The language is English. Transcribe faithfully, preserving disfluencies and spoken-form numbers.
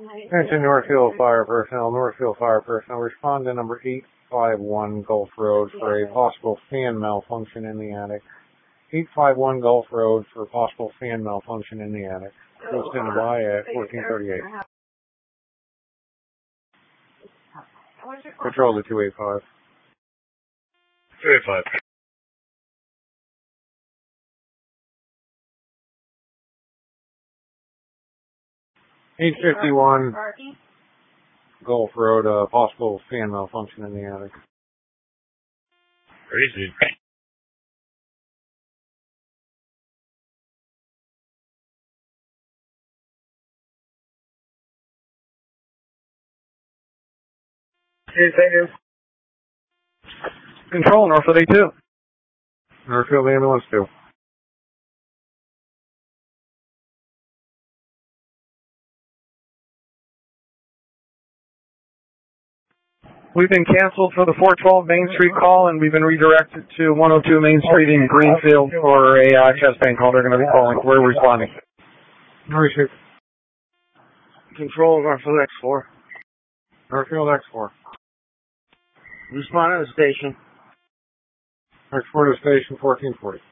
Attention Northfield Fire Personnel. Northfield Fire Personnel, respond to number eight five one Gulf Road for a possible fan malfunction in the attic. eight five one Gulf Road for possible fan malfunction in the attic. We'll stand by at fourteen thirty-eight. Control to two eight five. two eight five. eight fifty-one Gulf Road, uh, possible fan malfunction in the attic. Crazy. Hey, thank you. Control, Northfield A two. Northfield Ambulance two. We've been canceled for the four twelve Main Street call, and we've been redirected to one oh two Main Street in Greenfield for a uh, chest pain call. They're going to be calling. We're responding. Northfield. Control, Northfield X four. Northfield X four. Respond to the station. X four to station fourteen forty.